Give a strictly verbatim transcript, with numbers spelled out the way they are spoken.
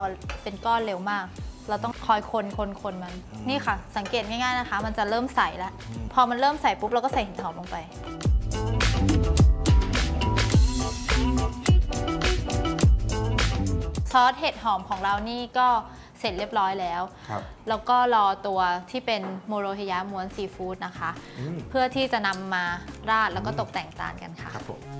เป็นก้อนเร็วมากเราต้องคอยคนคนคนมันนี่ค่ะสังเกตง่ายๆนะคะมันจะเริ่มใสแล้วพอมันเริ่มใสปุ๊บเราก็ใส่เห็ดหอมลงไปซอสเห็ดหอมของเรานี่ก็เสร็จเรียบร้อยแล้วแล้วก็รอตัวที่เป็นโมโรฮิยะม้วนซีฟู้ดนะคะเพื่อที่จะนำมาราดแล้วก็ตกแต่งจานกันค่ะ